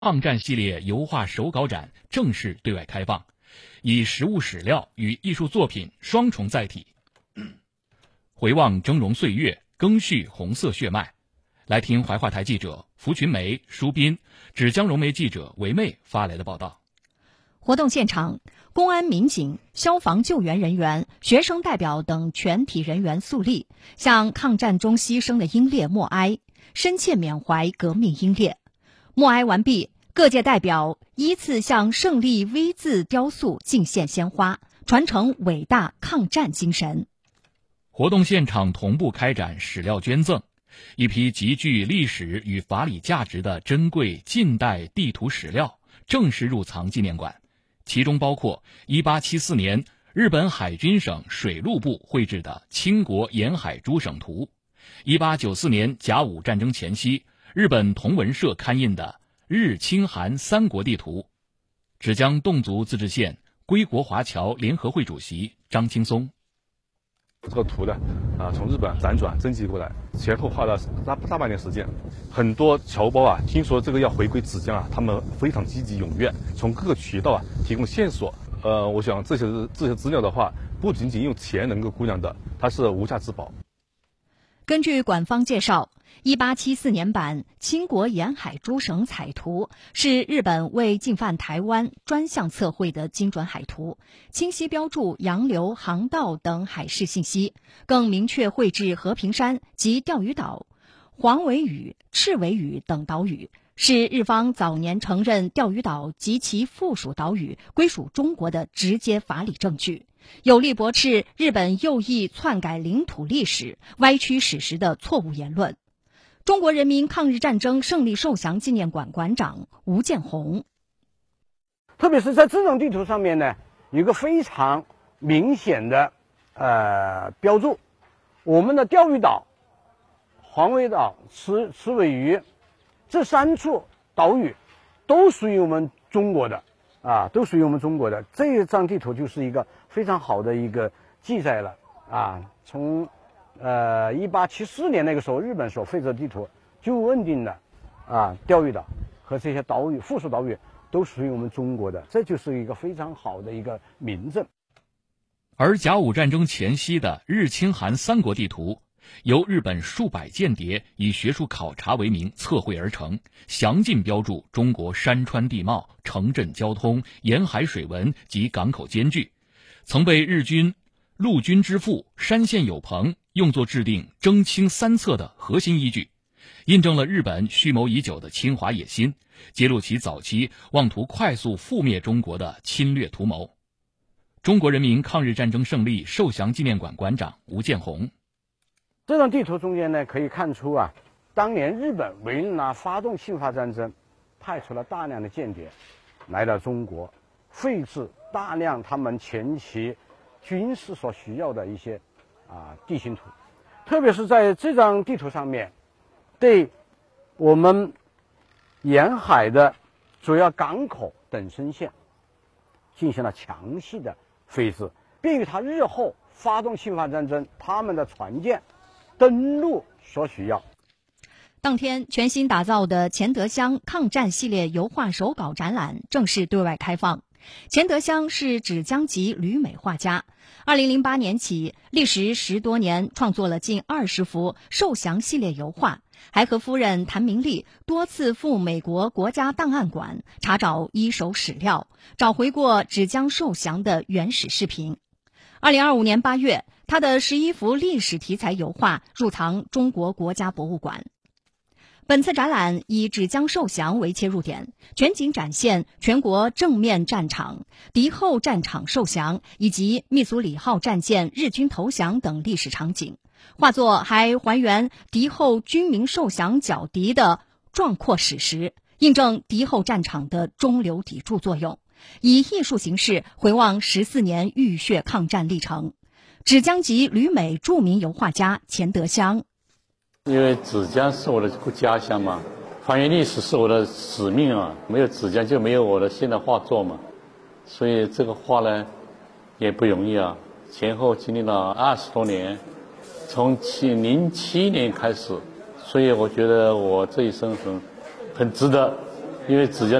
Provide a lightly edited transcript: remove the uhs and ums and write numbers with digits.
抗战系列油画手稿展正式对外开放，以实物史料与艺术作品双重载体，回望峥嵘岁月，赓续红色血脉。来听怀化台记者福群梅、舒斌、芷江融媒记者维妹发来的报道。 活动现场，公安民警、消防救援人员、学生代表等全体人员肃立，向抗战中牺牲的英烈默哀，深切缅怀革命英烈。默哀完毕，各界代表依次向胜利 V 字雕塑敬献鲜花，传承伟大抗战精神。 活动现场同步开展史料捐赠，一批极具历史与法理价值的珍贵近代地图史料正式入藏纪念馆，其中包括1874年日本海军省水陆部绘制的清国沿海诸省图，1894年甲午战争前夕日本同文社刊印的日清韩三国地图。芷江侗族自治县归国华侨联合会主席张青松， 这个图呢，从日本辗转征集过来，前后花了大半年时间。很多侨胞听说这个要回归芷江他们非常积极踊跃，从各个渠道提供线索。我想这些资料的话，不仅仅用钱能够估量的，它是无价之宝。 根据馆方介绍，1874年版清国沿海诸省彩图是日本为进犯台湾专项测绘的精准海图，清晰标注洋流、航道等海事信息，更明确绘制和平山及钓鱼岛、黄尾屿、赤尾屿等岛屿，是日方早年承认钓鱼岛及其附属岛屿归属中国的直接法理证据，有力驳斥日本右翼篡改领土历史、歪曲史实的错误言论。中国人民抗日战争胜利受降纪念馆馆长吴建红， 特别是在这张地图上面呢，有一个非常明显的标注，我们的钓鱼岛、黄尾岛、赤尾屿这3处岛屿都属于我们中国的都属于我们中国的。这一张地图就是一个非常好的一个记载了从1874年那个时候日本所绘制的地图就认定了钓鱼岛和这些岛屿附属岛屿都属于我们中国的，这就是一个非常好的一个明证。 而甲午战争前夕的日清韩三国地图由日本数百间谍以学术考察为名测绘而成，详尽标注中国山川地貌、城镇交通、沿海水文及港口间距，曾被日军陆军之父山县有朋用作制定征清三策的核心依据，印证了日本蓄谋已久的侵华野心，揭露其早期妄图快速覆灭中国的侵略图谋。中国人民抗日战争胜利受降纪念馆馆长吴建红， 这张地图中间呢，可以看出当年日本为了发动侵华战争，派出了大量的间谍来到中国，绘制大量他们前期军事所需要的一些地形图，特别是在这张地图上面，对我们沿海的主要港口等深线进行了详细的绘制，便于他日后发动侵华战争他们的船舰登陆所需要。 当天，全新打造的钱德香抗战系列油画手稿展览正式对外开放。钱德香是芷江籍旅美画家，2008年起历时10多年创作了近20幅受降系列油画，还和夫人谭明丽多次赴美国国家档案馆查找一手史料，找回过芷江受降的原始视频。2025年8月，他的11幅历史题材油画入藏中国国家博物馆。本次展览以芷江受降为切入点，全景展现全国正面战场、敌后战场受降以及密苏里号战舰日军投降等历史场景。画作还还原敌后军民受降剿敌的壮阔史实，印证敌后战场的中流砥柱作用，以艺术形式回望14年浴血抗战历程。芷江籍旅美著名油画家钱德香， 因为芷江是我的家乡嘛，还原历史是我的使命没有芷江就没有我的现代画作嘛，所以这个画呢也不容易前后经历了20多年，从07年开始，所以我觉得我这一生很值得， 因为芷江